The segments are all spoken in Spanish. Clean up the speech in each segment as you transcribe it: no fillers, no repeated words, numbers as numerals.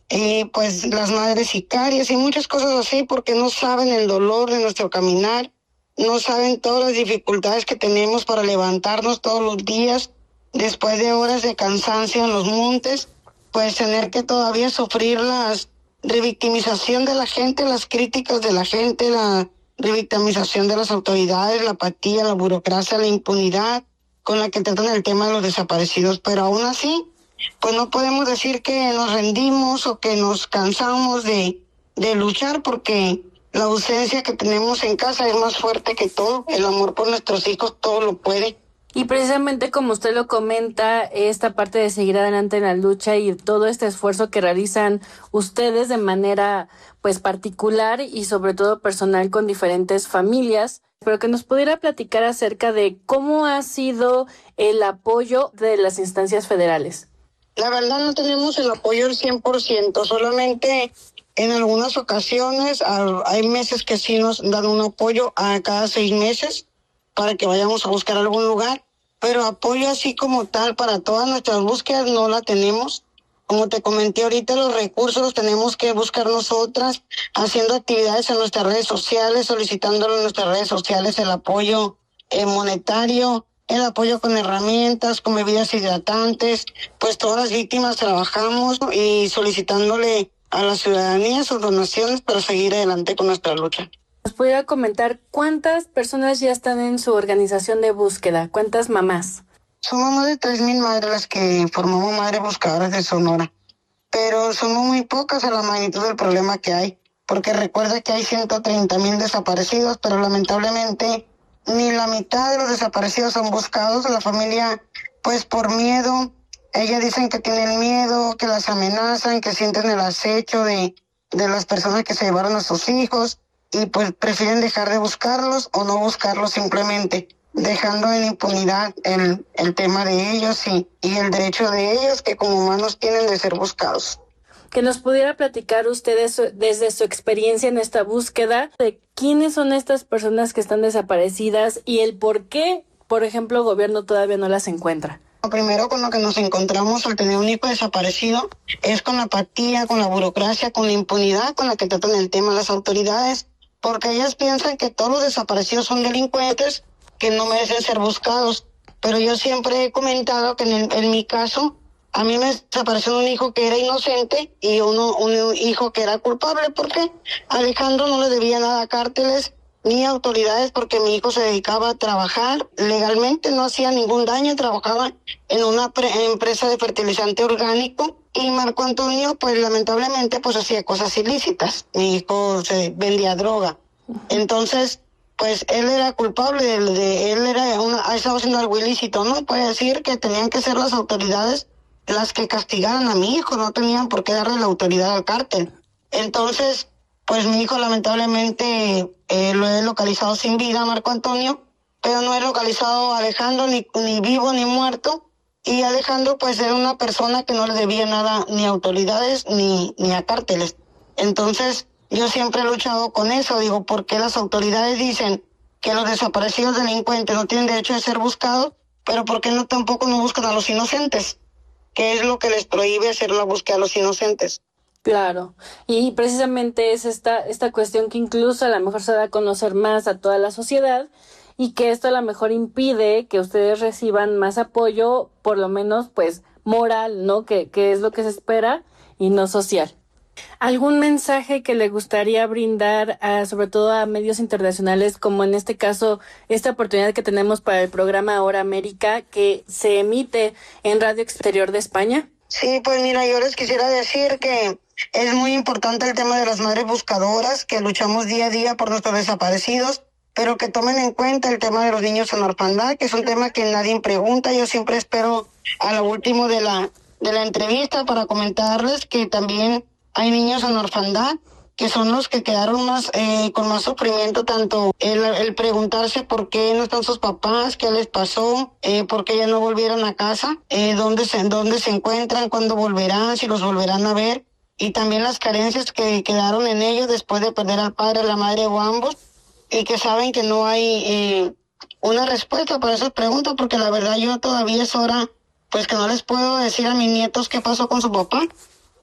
pues las madres sicarias y muchas cosas así, porque no saben el dolor de nuestro caminar, no saben todas las dificultades que tenemos para levantarnos todos los días, después de horas de cansancio en los montes, pues tener que todavía sufrir las revictimización de la gente, las críticas de la gente, la revictimización de las autoridades, la apatía, la burocracia, la impunidad con la que tratan el tema de los desaparecidos, pero aún así, pues no podemos decir que nos rendimos o que nos cansamos de luchar, porque la ausencia que tenemos en casa es más fuerte que todo. El amor por nuestros hijos todo lo puede. Y precisamente como usted lo comenta, esta parte de seguir adelante en la lucha y todo este esfuerzo que realizan ustedes de manera pues particular y sobre todo personal con diferentes familias, pero que nos pudiera platicar acerca de cómo ha sido el apoyo de las instancias federales. La verdad no tenemos el apoyo al 100%, solamente en algunas ocasiones hay meses que sí nos dan un apoyo a cada 6 meses para que vayamos a buscar algún lugar, pero apoyo así como tal para todas nuestras búsquedas no la tenemos. Como te comenté ahorita, los recursos los tenemos que buscar nosotras, haciendo actividades en nuestras redes sociales, solicitándole en nuestras redes sociales el apoyo monetario, el apoyo con herramientas, con bebidas hidratantes. Pues todas las víctimas trabajamos y solicitándole a la ciudadanía sus donaciones para seguir adelante con nuestra lucha. ¿Nos pudiera comentar cuántas personas ya están en su organización de búsqueda? ¿Cuántas mamás? Somos más de 3,000 madres las que formamos Madres Buscadoras de Sonora, pero somos muy pocas a la magnitud del problema que hay, porque recuerda que hay 130,000 desaparecidos, pero lamentablemente ni la mitad de los desaparecidos son buscados. La familia, pues por miedo, ellas dicen que tienen miedo, que las amenazan, que sienten el acecho de las personas que se llevaron a sus hijos, y pues prefieren dejar de buscarlos o no buscarlos simplemente, dejando en impunidad el tema de ellos y el derecho de ellos que como humanos tienen de ser buscados. Que nos pudiera platicar ustedes desde su experiencia en esta búsqueda de quiénes son estas personas que están desaparecidas y el por qué, por ejemplo, el gobierno todavía no las encuentra. Lo primero con lo que nos encontramos al tener un hijo desaparecido es con la apatía, con la burocracia, con la impunidad con la que tratan el tema las autoridades, porque ellas piensan que todos los desaparecidos son delincuentes que no merecen ser buscados. Pero yo siempre he comentado que en mi caso, a mí me desapareció un hijo que era inocente y un hijo que era culpable, porque Alejandro no le debía nada a cárteles ni a autoridades, porque mi hijo se dedicaba a trabajar legalmente, no hacía ningún daño, trabajaba en una empresa de fertilizante orgánico, y Marco Antonio, pues lamentablemente, pues hacía cosas ilícitas. Mi hijo se vendía droga. Entonces, pues él era culpable, él estaba haciendo algo ilícito, ¿no? Puede decir que tenían que ser las autoridades las que castigaran a mi hijo, no tenían por qué darle la autoridad al cártel. Entonces, pues mi hijo lamentablemente lo he localizado sin vida, Marco Antonio, pero no he localizado a Alejandro ni vivo ni muerto. Y Alejandro pues era una persona que no le debía nada ni a autoridades ni a cárteles. Entonces yo siempre he luchado con eso, digo, ¿por qué las autoridades dicen que los desaparecidos delincuentes no tienen derecho a ser buscados, pero por qué tampoco no buscan a los inocentes? ¿Qué es lo que les prohíbe hacer la búsqueda a los inocentes? Claro, y precisamente es esta cuestión que incluso a lo mejor se da a conocer más a toda la sociedad y que esto a lo mejor impide que ustedes reciban más apoyo, por lo menos pues moral, ¿no? Que es lo que se espera y no social. ¿Algún mensaje que le gustaría brindar sobre todo a medios internacionales, como en este caso esta oportunidad que tenemos para el programa Ahora América, que se emite en Radio Exterior de España? Sí, pues mira, yo les quisiera decir que es muy importante el tema de las madres buscadoras, que luchamos día a día por nuestros desaparecidos, pero que tomen en cuenta el tema de los niños en orfandad, que es un tema que nadie pregunta. Yo siempre espero a lo último de la entrevista para comentarles que también hay niños en orfandad, que son los que quedaron con más sufrimiento, tanto el preguntarse por qué no están sus papás, qué les pasó, por qué ya no volvieron a casa, dónde se encuentran, cuándo volverán, si los volverán a ver, y también las carencias que quedaron en ellos después de perder al padre, a la madre o ambos, y que saben que no hay una respuesta para esas preguntas, porque la verdad yo todavía es hora, pues que no les puedo decir a mis nietos qué pasó con su papá,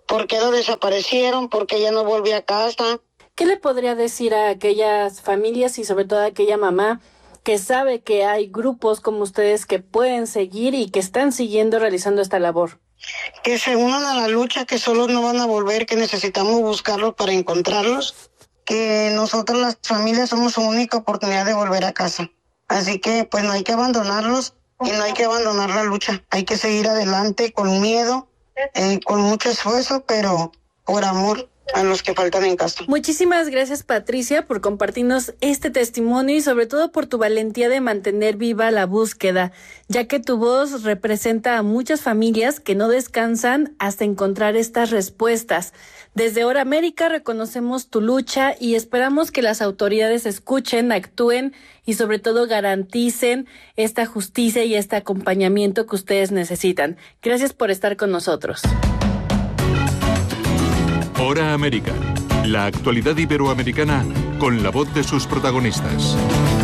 por qué lo desaparecieron, por qué ya no volvió a casa. ¿Qué le podría decir a aquellas familias y sobre todo a aquella mamá que sabe que hay grupos como ustedes que pueden seguir y que están siguiendo realizando esta labor? Que se unan a la lucha, que solos no van a volver, que necesitamos buscarlos para encontrarlos, que nosotros las familias somos su única oportunidad de volver a casa. Así que pues no hay que abandonarlos y no hay que abandonar la lucha. Hay que seguir adelante con miedo, con mucho esfuerzo, pero por amor a los que faltan en casa. Muchísimas gracias, Patricia, por compartirnos este testimonio y sobre todo por tu valentía de mantener viva la búsqueda, ya que tu voz representa a muchas familias que no descansan hasta encontrar estas respuestas. Desde Hora América reconocemos tu lucha y esperamos que las autoridades escuchen, actúen y sobre todo garanticen esta justicia y este acompañamiento que ustedes necesitan. Gracias por estar con nosotros. Hora América, la actualidad iberoamericana con la voz de sus protagonistas.